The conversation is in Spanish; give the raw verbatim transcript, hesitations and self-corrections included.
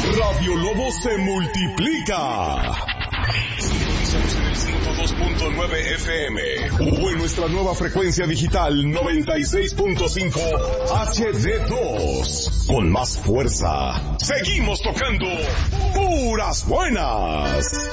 Radio Lobo se multiplica. Estamos en el ciento dos punto nueve F M o en nuestra nueva frecuencia digital noventa y seis punto cinco H D dos. Con más fuerza, seguimos tocando puras buenas.